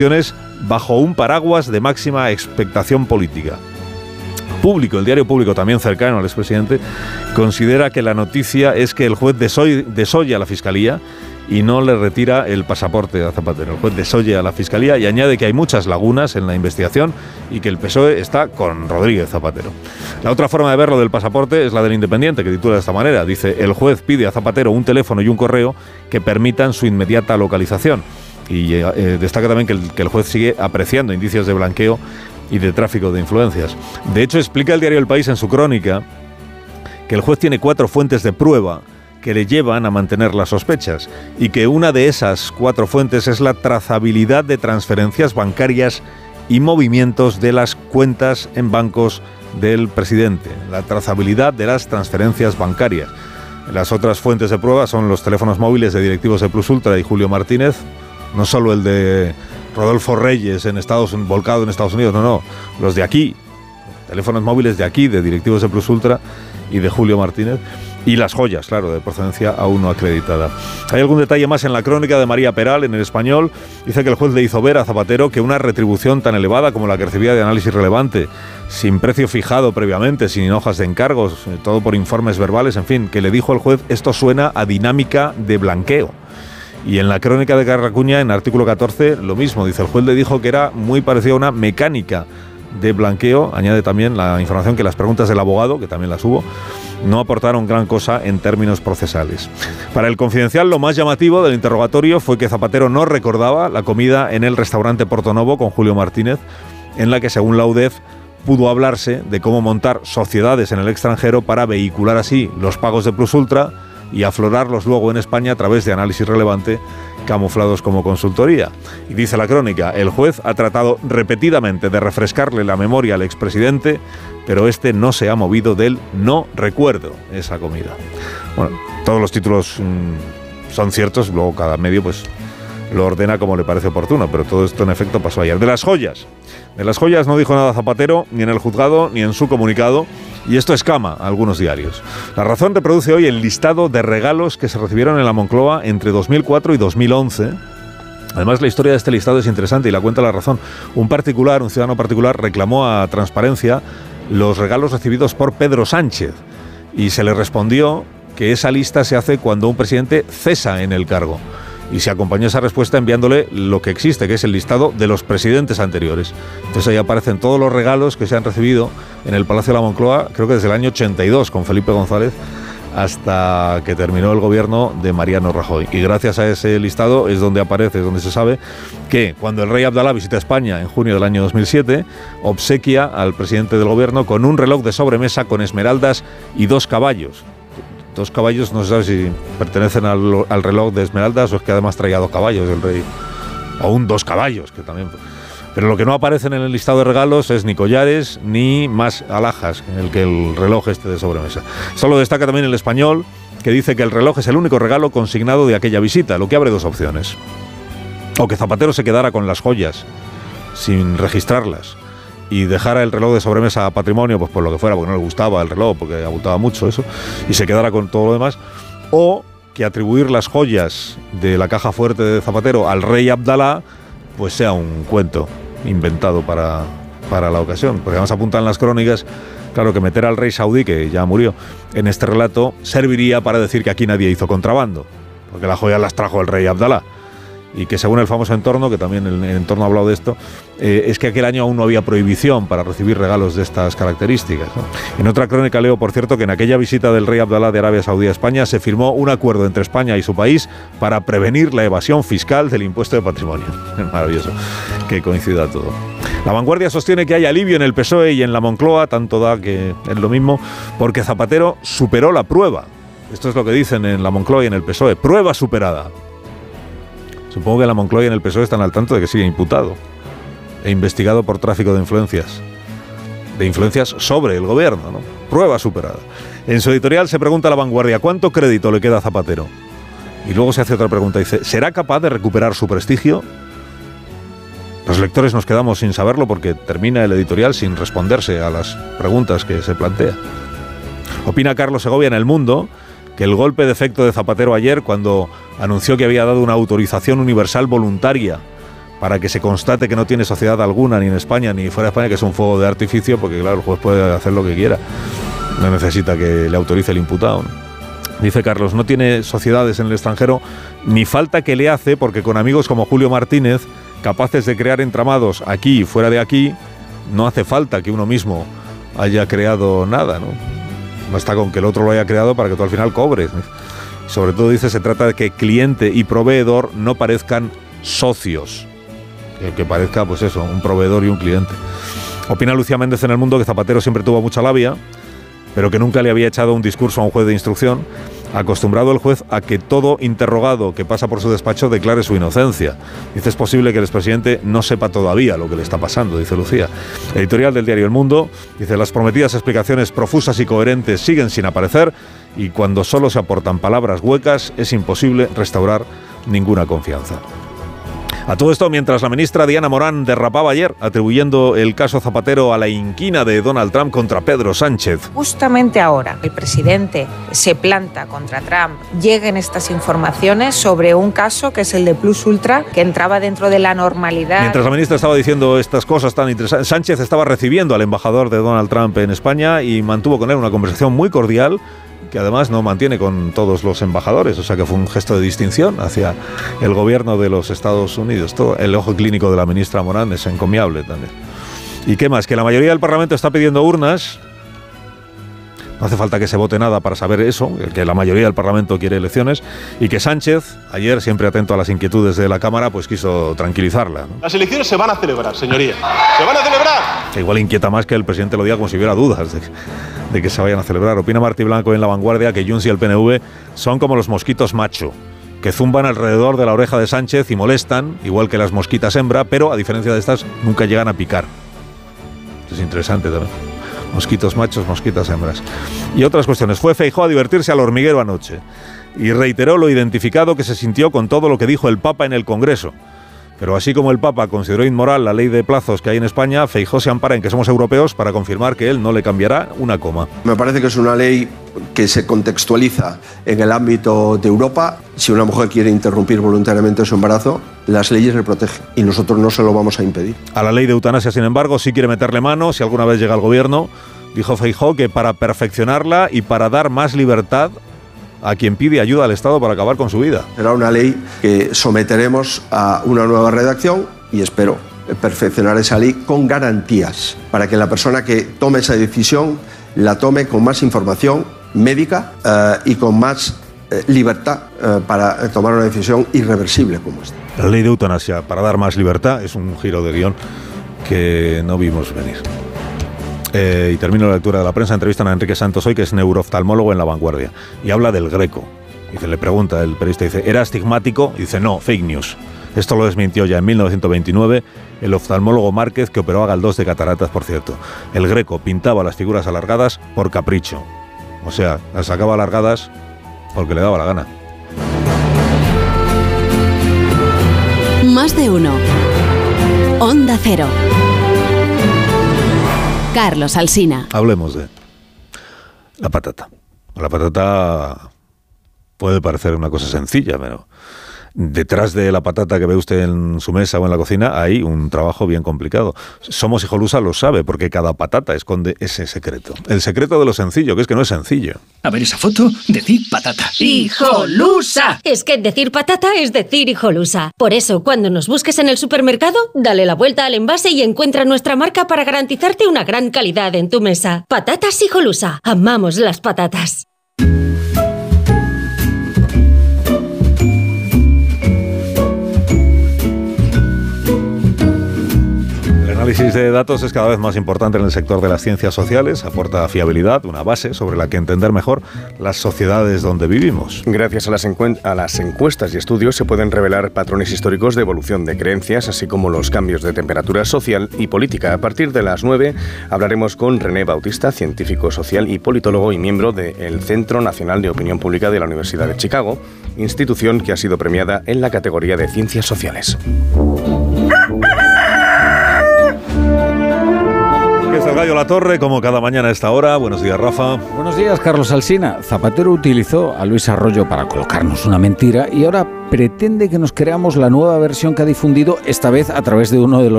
bajo un paraguas de máxima expectación política. Público, el diario Público, también cercano al expresidente, considera que la noticia es que el juez desoye a la Fiscalía y no le retira el pasaporte a Zapatero. El juez desoye a la Fiscalía y añade que hay muchas lagunas en la investigación y que el PSOE está con Rodríguez Zapatero. La otra forma de verlo del pasaporte es la del Independiente, que titula de esta manera. Dice: el juez pide a Zapatero un teléfono y un correo que permitan su inmediata localización. Y destaca también que el juez sigue apreciando indicios de blanqueo y de tráfico de influencias. De hecho, explica el diario El País en su crónica que el juez tiene 4 fuentes de prueba que le llevan a mantener las sospechas y que una de esas 4 fuentes es la trazabilidad de transferencias bancarias y movimientos de las cuentas en bancos del presidente. La trazabilidad de las transferencias bancarias. Las otras fuentes de prueba son los teléfonos móviles de directivos de Plus Ultra y Julio Martínez, no solo el de Rodolfo Reyes volcado en Estados Unidos, no, los de aquí, teléfonos móviles de aquí, de directivos de Plus Ultra y de Julio Martínez, y las joyas, claro, de procedencia aún no acreditada. Hay algún detalle más en la crónica de María Peral, en El Español. Dice que el juez le hizo ver a Zapatero que una retribución tan elevada como la que recibía de Análisis Relevante, sin precio fijado previamente, sin hojas de encargos, todo por informes verbales, en fin, que le dijo al juez: esto suena a dinámica de blanqueo. Y en la crónica de Carracuña, en artículo 14, lo mismo. Dice: el juez le dijo que era muy parecido a una mecánica de blanqueo. Añade también la información que las preguntas del abogado, que también las hubo, no aportaron gran cosa en términos procesales. Para El Confidencial, lo más llamativo del interrogatorio fue que Zapatero no recordaba la comida en el restaurante Portonovo con Julio Martínez, en la que, según la UDEF, pudo hablarse de cómo montar sociedades en el extranjero para vehicular así los pagos de Plus Ultra y aflorarlos luego en España a través de Análisis Relevante, camuflados como consultoría. Y dice la crónica: el juez ha tratado repetidamente de refrescarle la memoria al expresidente, pero este no se ha movido del no recuerdo esa comida. Bueno, todos los títulos son ciertos, luego cada medio pues lo ordena como le parece oportuno, pero todo esto en efecto pasó ayer. De las joyas no dijo nada Zapatero, ni en el juzgado, ni en su comunicado, y esto escama a algunos diarios. La Razón reproduce hoy el listado de regalos que se recibieron en la Moncloa entre 2004 y 2011. Además, la historia de este listado es interesante y la cuenta La Razón. Un ciudadano particular, reclamó a Transparencia los regalos recibidos por Pedro Sánchez y se le respondió que esa lista se hace cuando un presidente cesa en el cargo. Y se acompañó esa respuesta enviándole lo que existe, que es el listado de los presidentes anteriores. Entonces ahí aparecen todos los regalos que se han recibido en el Palacio de la Moncloa, creo que desde el año 82, con Felipe González, hasta que terminó el gobierno de Mariano Rajoy. Y gracias a ese listado es donde aparece, es donde se sabe que cuando el rey Abdalá visita España en junio del año 2007, obsequia al presidente del gobierno con un reloj de sobremesa con esmeraldas y 2 caballos. 2 caballos, no se sabe si pertenecen al reloj de esmeraldas o es que además traía 2 caballos el rey, o un 2 caballos, que también. Pero lo que no aparecen en el listado de regalos es ni collares ni más alhajas en el que el reloj este de sobremesa. Esto lo destaca también El Español, que dice que el reloj es el único regalo consignado de aquella visita, lo que abre 2 opciones. O que Zapatero se quedara con las joyas sin registrarlas y dejara el reloj de sobremesa a patrimonio, pues por lo que fuera, porque no le gustaba el reloj, porque abultaba mucho eso, y se quedara con todo lo demás, o que atribuir las joyas de la caja fuerte de Zapatero al rey Abdalá, pues sea un cuento inventado para la ocasión, porque además apuntan las crónicas, claro, que meter al rey saudí, que ya murió, en este relato serviría para decir que aquí nadie hizo contrabando, porque las joyas las trajo el rey Abdalá. Y que según el famoso Entorno, que también el Entorno ha hablado de esto, es que aquel año aún no había prohibición para recibir regalos de estas características, ¿no? En otra crónica leo, por cierto, que en aquella visita del rey Abdalá de Arabia Saudí a España se firmó un acuerdo entre España y su país para prevenir la evasión fiscal del impuesto de patrimonio. Es maravilloso que coincida todo. La Vanguardia sostiene que hay alivio en el PSOE y en la Moncloa, tanto da que es lo mismo, porque Zapatero superó la prueba. Esto es lo que dicen en la Moncloa y en el PSOE. Prueba superada. Supongo que la Moncloa y en el PSOE están al tanto de que sigue imputado e investigado por tráfico de influencias sobre el gobierno, ¿no? Prueba superada. En su editorial se pregunta a La Vanguardia: ¿cuánto crédito le queda a Zapatero? Y luego se hace otra pregunta, dice: ¿será capaz de recuperar su prestigio? Los lectores nos quedamos sin saberlo porque termina el editorial sin responderse a las preguntas que se plantea. Opina Carlos Segovia en El Mundo que el golpe de efecto de Zapatero ayer, cuando anunció que había dado una autorización universal voluntaria para que se constate que no tiene sociedad alguna, ni en España ni fuera de España, que es un fuego de artificio, porque claro, el juez puede hacer lo que quiera. No necesita que le autorice el imputado, ¿no? Dice Carlos, no tiene sociedades en el extranjero, ni falta que le hace, porque con amigos como Julio Martínez, capaces de crear entramados aquí y fuera de aquí, no hace falta que uno mismo haya creado nada, ¿no? Basta con que el otro lo haya creado para que tú al final cobres, ¿no? Sobre todo, dice, se trata de que cliente y proveedor no parezcan socios. Que parezca, pues eso, un proveedor y un cliente. Opina Lucía Méndez en El Mundo que Zapatero siempre tuvo mucha labia, pero que nunca le había echado un discurso a un juez de instrucción, acostumbrado el juez a que todo interrogado que pasa por su despacho declare su inocencia. Dice, es posible que el expresidente no sepa todavía lo que le está pasando, dice Lucía. Editorial del diario El Mundo, dice, las prometidas explicaciones profusas y coherentes siguen sin aparecer y cuando solo se aportan palabras huecas es imposible restaurar ninguna confianza. A todo esto, mientras la ministra Diana Morán derrapaba ayer, atribuyendo el caso Zapatero a la inquina de Donald Trump contra Pedro Sánchez. Justamente ahora, el presidente se planta contra Trump. Lleguen estas informaciones sobre un caso que es el de Plus Ultra, que entraba dentro de la normalidad. Mientras la ministra estaba diciendo estas cosas tan interesantes, Sánchez estaba recibiendo al embajador de Donald Trump en España y mantuvo con él una conversación muy cordial, que además no mantiene con todos los embajadores, o sea que fue un gesto de distinción hacia el gobierno de los Estados Unidos. Todo el ojo clínico de la ministra Morán es encomiable también. ¿Y qué más? Que la mayoría del Parlamento está pidiendo urnas. No hace falta que se vote nada para saber eso, que la mayoría del Parlamento quiere elecciones, y que Sánchez, ayer, siempre atento a las inquietudes de la Cámara, pues quiso tranquilizarla, ¿no? Las elecciones se van a celebrar, señoría. ¡Se van a celebrar! Que igual inquieta más que el presidente lo diga como si hubiera dudas de que se vayan a celebrar. Opina Martí Blanco en La Vanguardia que Junts y el PNV son como los mosquitos macho, que zumban alrededor de la oreja de Sánchez y molestan, igual que las mosquitas hembra, pero a diferencia de estas, nunca llegan a picar. Esto es interesante también. Mosquitos machos, mosquitas hembras. Y otras cuestiones. Fue Feijóo a divertirse al hormiguero anoche y reiteró lo identificado que se sintió con todo lo que dijo el Papa en el Congreso. Pero así como el Papa consideró inmoral la ley de plazos que hay en España, Feijóo se ampara en que somos europeos para confirmar que él no le cambiará una coma. Me parece que es una ley que se contextualiza en el ámbito de Europa. Si una mujer quiere interrumpir voluntariamente su embarazo, las leyes le protegen y nosotros no se lo vamos a impedir. A la ley de eutanasia, sin embargo, sí quiere meterle mano si alguna vez llega al gobierno. Dijo Feijóo que para perfeccionarla y para dar más libertad a quien pide ayuda al Estado para acabar con su vida. Será una ley que someteremos a una nueva redacción y espero perfeccionar esa ley con garantías para que la persona que tome esa decisión la tome con más información médica y con más libertad para tomar una decisión irreversible como esta. La ley de eutanasia para dar más libertad es un giro de guión que no vimos venir. Y termino la lectura de la prensa. Entrevistan a Enrique Santos hoy, que es neurooftalmólogo en La Vanguardia, y habla del Greco. Dice, le pregunta el periodista, dice, ¿era estigmático? Dice, no, fake news. Esto lo desmintió ya en 1929 el oftalmólogo Márquez, que operó a Galdós de cataratas, por cierto. El Greco pintaba las figuras alargadas por capricho. O sea, las sacaba alargadas porque le daba la gana. Más de uno. Onda Cero. Carlos Alsina. Hablemos de la patata. La patata puede parecer una cosa sencilla, pero detrás de la patata que ve usted en su mesa o en la cocina hay un trabajo bien complicado. Somos Hijolusa lo sabe, porque cada patata esconde ese secreto. El secreto de lo sencillo, que es que no es sencillo. A ver esa foto, decir patata. ¡Hijolusa! Es que decir patata es decir Hijolusa. Por eso, cuando nos busques en el supermercado, dale la vuelta al envase y encuentra nuestra marca para garantizarte una gran calidad en tu mesa. Patatas Hijolusa. Amamos las patatas. El análisis de datos es cada vez más importante en el sector de las ciencias sociales, aporta fiabilidad, una base sobre la que entender mejor las sociedades donde vivimos. Gracias a las encuestas y estudios se pueden revelar patrones históricos de evolución de creencias, así como los cambios de temperatura social y política. A partir de las 9 hablaremos con René Bautista, científico social y politólogo y miembro del Centro Nacional de Opinión Pública de la Universidad de Chicago, institución que ha sido premiada en la categoría de ciencias sociales. Es el gallo La Torre, como cada mañana a esta hora. Buenos días, Rafa. Buenos días, Carlos Alsina. Zapatero utilizó a Luis Arroyo para colocarnos una mentira y ahora pretende que nos creamos la nueva versión que ha difundido, esta vez a través de uno de los